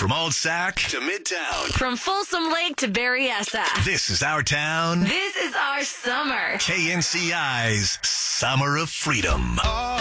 From Old Sac to Midtown. From Folsom Lake to Berryessa. This is our town. This is our summer. KNCI's Summer of Freedom.